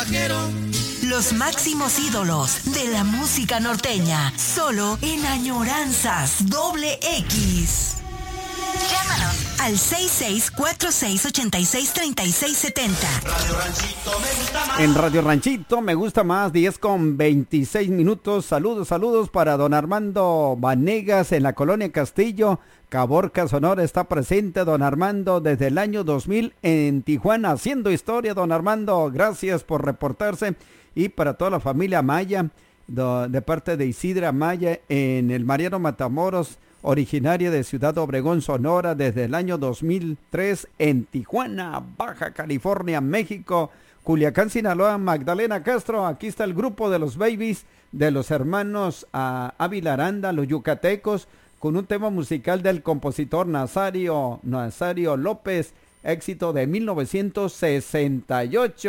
Los máximos ídolos de la música norteña, solo en Añoranzas Doble X. Llámanos al 6646863670. En Radio Ranchito me gusta más, 10:26. Saludos para don Armando Vanegas en la colonia Castillo, Caborca, Sonora. Está presente don Armando desde el año 2000 en Tijuana, haciendo historia. Don Armando, gracias por reportarse. Y para toda la familia Maya, de parte de Isidra Maya en el Mariano Matamoros, originaria de Ciudad Obregón, Sonora, desde el año 2003 en Tijuana, Baja California, México. Culiacán, Sinaloa, Magdalena Castro. Aquí está el grupo de los Babies, de los hermanos Ávila Aranda, los yucatecos, con un tema musical del compositor Nazario López, éxito de 1968.